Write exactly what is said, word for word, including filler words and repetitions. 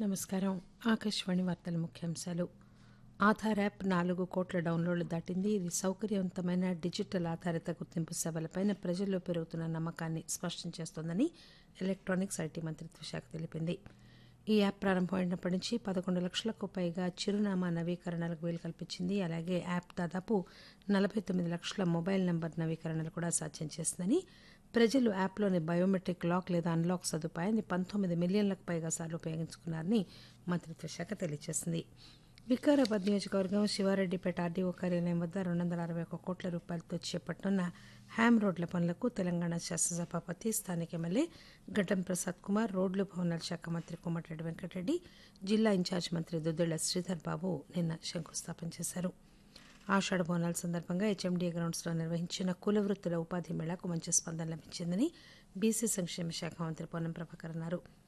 నమస్కారం. ఆకాశవాణి వార్తల ముఖ్యాంశాలు. ఆధార్ యాప్ నాలుగు కోట్ల డౌన్లోడ్లు దాటింది. ఇది సౌకర్యవంతమైన డిజిటల్ ఆధారిత గుర్తింపు సేవలపైన ప్రజల్లో పెరుగుతున్న నమ్మకాన్ని స్పష్టం చేస్తోందని ఎలక్ట్రానిక్స్, ఐటీ మంత్రిత్వ శాఖ తెలిపింది. ఈ యాప్ ప్రారంభమైనప్పటి నుంచి పదకొండు లక్షలకు పైగా చిరునామా నవీకరణలకు వీలు కల్పించింది. అలాగే యాప్ దాదాపు నలభై తొమ్మిది లక్షల మొబైల్ నంబర్ నవీకరణలు కూడా సాధ్యం చేసిందని, ప్రజలు యాప్లోని బయోమెట్రిక్ లాక్ లేదా అన్లాక్ సదుపాయాన్ని పంతొమ్మిది మిలియన్లకు పైగా సార్లు ఉపయోగించుకున్నారని మంత్రిత్వ శాఖ తెలియజేసింది. వికారాబాద్ నియోజకవర్గం శివారెడ్డిపేట ఆర్డీఓ కార్యాలయం వద్ద రెండు వందల అరవై ఒక్క కోట్ల రూపాయలతో చేపట్టనున్న హ్యామ్ రోడ్ల పనులకు తెలంగాణ శాసనసభాపతి, స్థానిక ఎమ్మెల్యే గడ్డం ప్రసాద్ కుమార్, రోడ్లు భవనాల శాఖ మంత్రి కోమటిరెడ్డి వెంకటరెడ్డి, జిల్లా ఇన్ఛార్జ్ మంత్రి దుద్దిళ్ల శ్రీధర్ బాబు నిన్న శంకుస్థాపన చేశారు. ఆషాఢ బోనాల సందర్భంగా హెచ్ఎండీఏ గ్రౌండ్స్లో నిర్వహించిన కుల వృత్తుల ఉపాధి మేళాకు మంచి స్పందన లభించిందని బీసీ సంక్షేమ శాఖ మంత్రి పొన్నం ప్రభాకర్ అన్నారు.